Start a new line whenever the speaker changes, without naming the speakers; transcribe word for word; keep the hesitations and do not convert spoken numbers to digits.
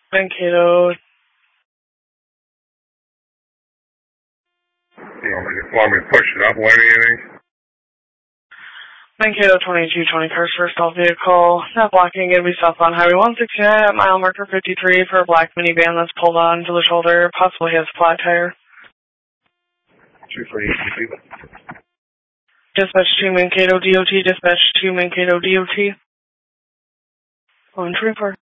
Mankato.
You want me to, want me to push it up, Lenny, anything?
Mankato twenty-two twenty-first, first all vehicle. Not blocking, going to be southbound Highway one sixty-nine at mile marker fifty-three for a black minivan that's pulled on to the shoulder. Possibly has a flat tire.
two forty-eight.
Dispatch to Mankato D O T, dispatch to Mankato D O T. one twenty-four.